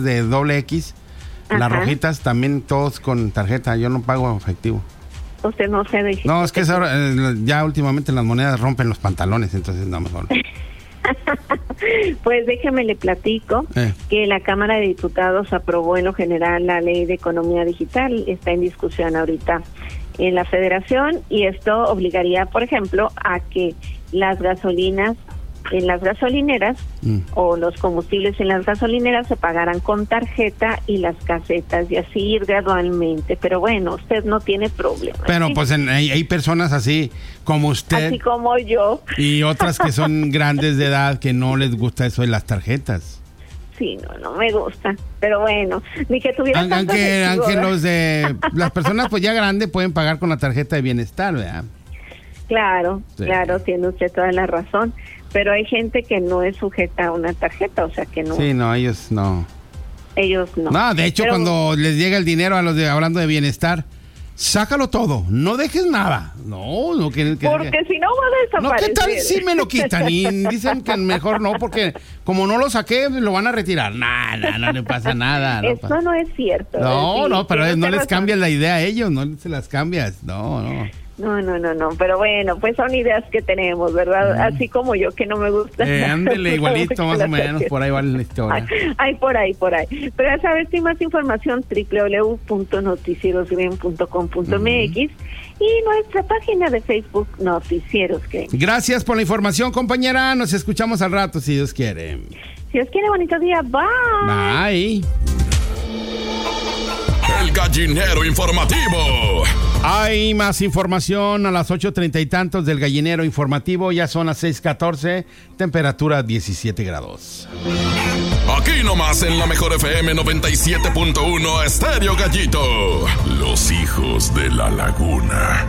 de doble X, las rojitas, también todos con tarjeta. Yo no pago efectivo. Usted no se deje. No, es que ya últimamente las monedas rompen los pantalones, entonces no, mejor. Pues déjeme le platico que la Cámara de Diputados aprobó en lo general la Ley de Economía Digital. Está en discusión ahorita en la Federación y esto obligaría, por ejemplo, a que las gasolinas en las gasolineras o los combustibles en las gasolineras se pagaran con tarjeta y las casetas y así ir gradualmente. Pero bueno, usted no tiene problema. Pero ¿sí? Pues hay personas así como usted. Así como yo. Y otras que son grandes de edad que no les gusta eso de las tarjetas. Sí, no me gusta. Pero bueno, ni que tuviera aunque las personas pues ya grandes pueden pagar con la tarjeta de bienestar, ¿verdad? Claro, sí. Claro, tiene usted toda la razón. Pero hay gente que no es sujeta a una tarjeta, o sea que no. Sí, no, ellos no. Ellos no. No, de hecho, cuando les llega el dinero a los hablando de bienestar, sácalo todo, no dejes nada. No, porque si no va a desaparecer. No, ¿qué tal si me lo quitan? Y dicen que mejor no, porque como no lo saqué, lo van a retirar. No le pasa nada. Eso no es cierto. No, pero no les cambias la idea a ellos, no se las cambias, no. No, pero bueno, pues son ideas que tenemos, ¿verdad? Así como yo, que no me gusta. Ándele, igualito, más o menos, por ahí vale la historia. Ay, por ahí. Pero a saber si más información, www.noticierosgreen.com.mx y nuestra página de Facebook, Noticieros Green. Gracias por la información, compañera, nos escuchamos al rato, si Dios quiere. Si Dios quiere, bonito día, bye. El Gallinero Informativo. Hay más información a las 8:30 y tantos del Gallinero Informativo. Ya son las 6:14, temperatura 17 grados. Aquí nomás en la mejor FM 97.1 Estéreo Gallito. Los hijos de la laguna.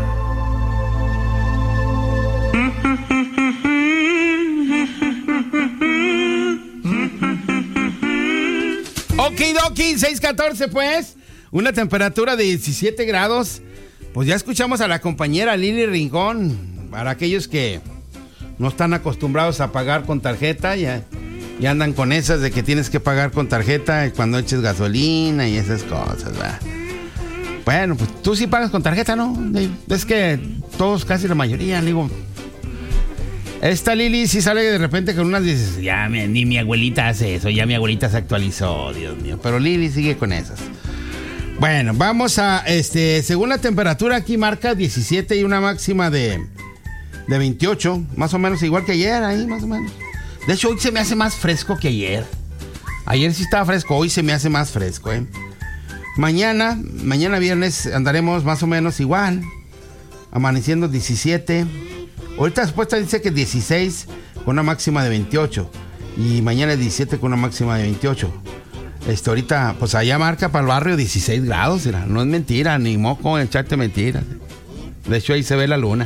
Okidoki, 6:14 pues. Una temperatura de 17 grados. Pues ya escuchamos a la compañera Lili Rincón. Para aquellos que no están acostumbrados a pagar con tarjeta, ya andan con esas de que tienes que pagar con tarjeta cuando eches gasolina y esas cosas, ¿verdad? Bueno, pues tú sí pagas con tarjeta, ¿no? Es que todos, casi la mayoría, digo. Esta Lili sí sale de repente con unas, dices, ya ni mi abuelita hace eso, ya mi abuelita se actualizó, Dios mío. Pero Lili sigue con esas. Bueno, vamos a, según la temperatura aquí marca 17 y una máxima de 28, más o menos igual que ayer, ahí más o menos. De hecho, hoy se me hace más fresco que ayer. Ayer sí estaba fresco, hoy se me hace más fresco, ¿eh? Mañana viernes andaremos más o menos igual, amaneciendo 17. Ahorita después dice que 16 con una máxima de 28 y mañana es 17 con una máxima de 28. Ahorita, pues allá marca para el barrio 16 grados, ¿verdad? No es mentira, ni moco echarte mentiras. De hecho, ahí se ve la luna.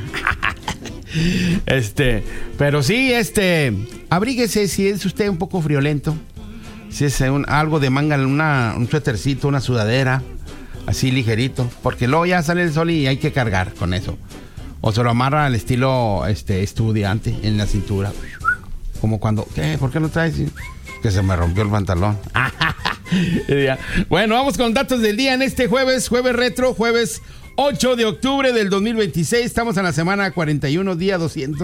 Pero sí, abríguese si es usted un poco friolento. Si es algo de manga, un suétercito, una sudadera, así ligerito. Porque luego ya sale el sol y hay que cargar con eso. O se lo amarra al estilo estudiante en la cintura. Como cuando, ¿qué? ¿Por qué no traes? Que se me rompió el pantalón. Bueno, vamos con datos del día en este jueves retro, jueves 8 de octubre del 2026. Estamos en la semana 41, día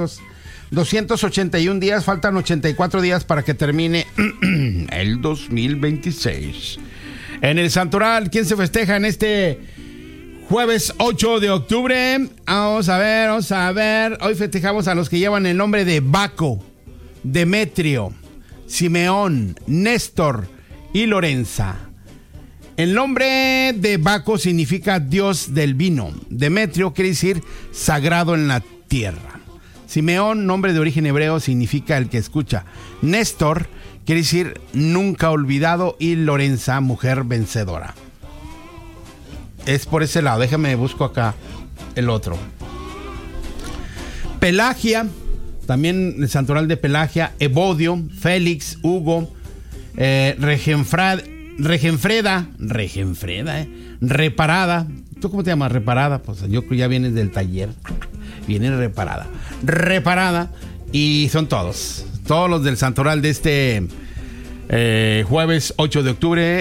281 días. Faltan 84 días para que termine el 2026. En el Santoral, ¿quién se festeja en este jueves 8 de octubre? Vamos a ver. Hoy festejamos a los que llevan el nombre de Baco, Demetrio, Simeón, Néstor y Lorenza. El nombre de Baco significa Dios del vino. Demetrio quiere decir sagrado en la tierra. Simeón, nombre de origen hebreo, significa el que escucha. Néstor quiere decir nunca olvidado. Y Lorenza, mujer vencedora. Es por ese lado. Déjame busco acá el otro. Pelagia, también el santoral de Pelagia. Evodio, Félix, Hugo, Regenfreda, Reparada. ¿Tú cómo te llamas? Reparada. Pues yo creo que ya vienes del taller. Viene Reparada. Y son todos los del santoral de Jueves 8 de octubre